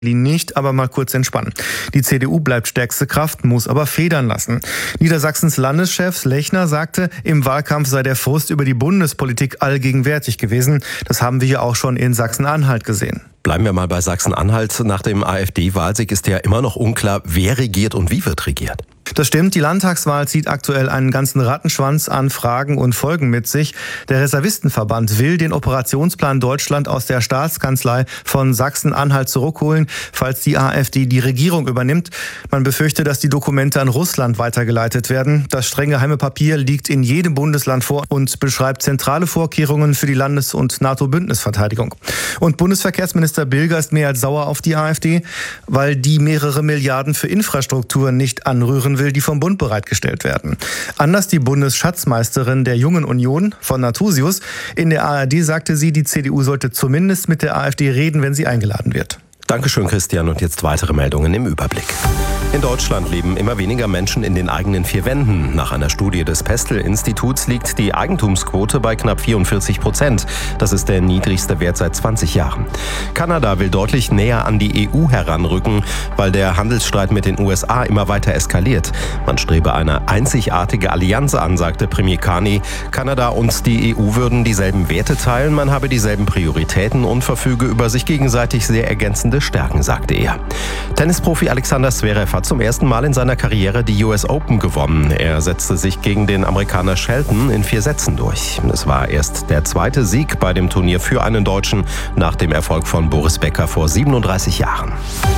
Nicht, aber mal kurz entspannen. Die CDU bleibt stärkste Kraft, muss aber federn lassen. Niedersachsens Landeschef Lechner sagte, im Wahlkampf sei der Frust über die Bundespolitik allgegenwärtig gewesen. Das haben wir ja auch schon in Sachsen-Anhalt gesehen. Bleiben wir mal bei Sachsen-Anhalt. Nach dem AfD-Wahlsieg ist ja immer noch unklar, wer regiert und wie wird regiert. Das stimmt, die Landtagswahl zieht aktuell einen ganzen Rattenschwanz an Fragen und Folgen mit sich. Der Reservistenverband will den Operationsplan Deutschland aus der Staatskanzlei von Sachsen-Anhalt zurückholen, falls die AfD die Regierung übernimmt. Man befürchte, dass die Dokumente an Russland weitergeleitet werden. Das streng geheime Papier liegt in jedem Bundesland vor und beschreibt zentrale Vorkehrungen für die Landes- und NATO-Bündnisverteidigung. Und Bundesverkehrsminister Bilger ist mehr als sauer auf die AfD, weil die mehrere Milliarden für Infrastruktur nicht anrühren will, die vom Bund bereitgestellt werden. Anders die Bundesschatzmeisterin der Jungen Union von Nathusius. In der ARD sagte sie, die CDU sollte zumindest mit der AfD reden, wenn sie eingeladen wird. Dankeschön, Christian. Und jetzt weitere Meldungen im Überblick. In Deutschland leben immer weniger Menschen in den eigenen vier Wänden. Nach einer Studie des Pestel-Instituts liegt die Eigentumsquote bei knapp 44%. Das ist der niedrigste Wert seit 20 Jahren. Kanada will deutlich näher an die EU heranrücken, weil der Handelsstreit mit den USA immer weiter eskaliert. Man strebe eine einzigartige Allianz an, sagte Premier Carney. Kanada und die EU würden dieselben Werte teilen, man habe dieselben Prioritäten und verfüge über sich gegenseitig sehr ergänzende Stärken, sagte er. Tennisprofi Alexander Zverev hat zum ersten Mal in seiner Karriere die US Open gewonnen. Er setzte sich gegen den Amerikaner Shelton in 4 Sätzen durch. Es war erst der zweite Sieg bei dem Turnier für einen Deutschen nach dem Erfolg von Boris Becker vor 37 Jahren.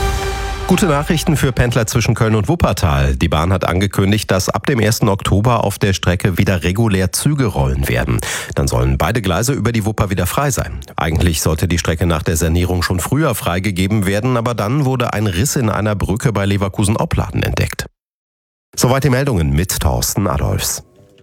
Gute Nachrichten für Pendler zwischen Köln und Wuppertal. Die Bahn hat angekündigt, dass ab dem 1. Oktober auf der Strecke wieder regulär Züge rollen werden. Dann sollen beide Gleise über die Wupper wieder frei sein. Eigentlich sollte die Strecke nach der Sanierung schon früher freigegeben werden, aber dann wurde ein Riss in einer Brücke bei Leverkusen-Opladen entdeckt. Soweit die Meldungen mit Thorsten Adolfs.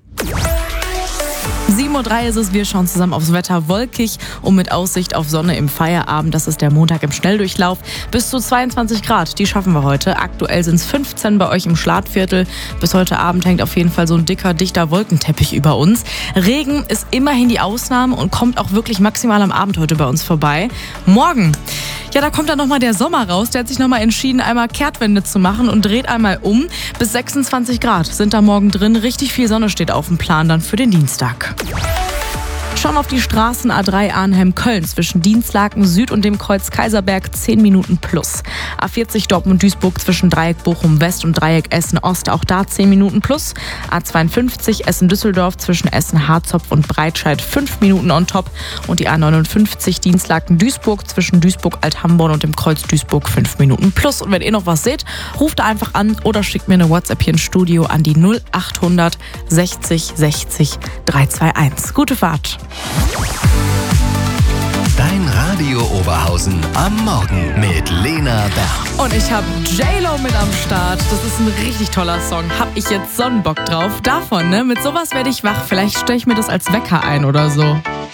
7:03 Uhr ist es, wir schauen zusammen aufs Wetter, wolkig und mit Aussicht auf Sonne im Feierabend. Das ist der Montag im Schnelldurchlauf. Bis zu 22 Grad, die schaffen wir heute. Aktuell sind es 15 bei euch im Schladviertel. Bis heute Abend hängt auf jeden Fall so ein dichter Wolkenteppich über uns. Regen ist immerhin die Ausnahme und kommt auch wirklich maximal am Abend heute bei uns vorbei. Morgen, ja, da kommt dann nochmal der Sommer raus. Der hat sich nochmal entschieden, einmal Kehrtwende zu machen und dreht einmal um. Bis 26 Grad sind da morgen drin. Richtig viel Sonne steht auf dem Plan dann für den Dienstag. Schauen wir auf die Straßen A3 Arnhem-Köln zwischen Dienstlaken Süd und dem Kreuz Kaiserberg 10 Minuten plus. A40 Dortmund-Duisburg zwischen Dreieck Bochum-West und Dreieck Essen-Ost, auch da 10 Minuten plus. A52 Essen-Düsseldorf zwischen Essen-Harzopf und Breitscheid 5 Minuten on top. Und die A59 Dienstlaken-Duisburg zwischen Duisburg-Althamborn und dem Kreuz Duisburg 5 Minuten plus. Und wenn ihr noch was seht, ruft da einfach an oder schickt mir eine WhatsApp hier ins Studio an die 0800 60 60 321. Gute Fahrt. Dein Radio Oberhausen am Morgen mit Lena Berg. Und ich habe J-Lo mit am Start. Das ist ein richtig toller Song. Hab ich jetzt Sonnenbock drauf. Davon, ne? Mit sowas werde ich wach. Vielleicht stelle ich mir das als Wecker ein oder so.